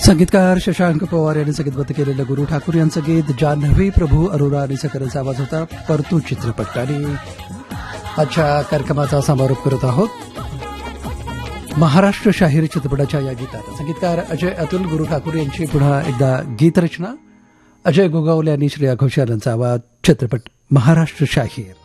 संगीतकार शशांक पवार यांनी संगीतबद्ध केलेलं गुरु ठाकूर यांचं गीत जान्हवी प्रभू अरोरा आणि सकरचा आवाज होता. परतू चित्रपट. आणि आजच्या कार्यक्रमाचा समारोप करत आहोत महाराष्ट्र शाहीर चित्रपटाच्या या गीतात. संगीतकार अजय अतुल गुरु ठाकूर यांची पुन्हा एकदा गीतरचना, अजय गोगावले आणि श्रेया घोषाल यांचा आवाज. चित्रपट महाराष्ट्र शाहीर.